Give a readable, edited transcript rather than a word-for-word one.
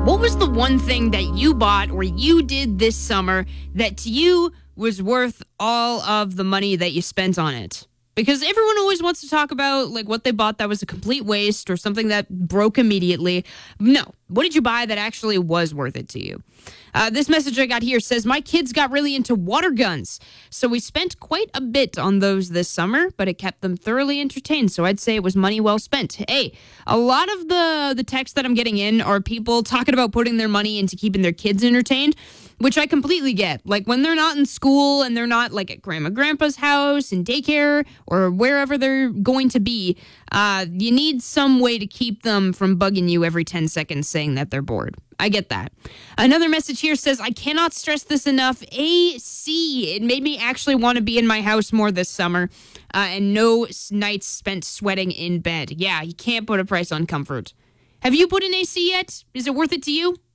What was the one thing that you bought or you did this summer that to you was worth all of the money that you spent on it? Because everyone always wants to talk about like what they bought that was a complete waste or something that broke immediately. No. What did you buy that actually was worth it to you? This message I got here says, my kids got really into water guns. So we spent quite a bit on those this summer, but it kept them thoroughly entertained. So I'd say it was money well spent. Hey, a lot of the texts that I'm getting in are people talking about putting their money into keeping their kids entertained, which I completely get. Like when they're not in school and they're not like at grandma grandpa's house in daycare or wherever they're going to be, you need some way to keep them from bugging you every 10 seconds saying that they're bored. I get that. Another message here says, I cannot stress this enough. AC. It made me actually want to be in my house more this summer and no nights spent sweating in bed. Yeah, you can't put a price on comfort. Have you put in AC yet? Is it worth it to you?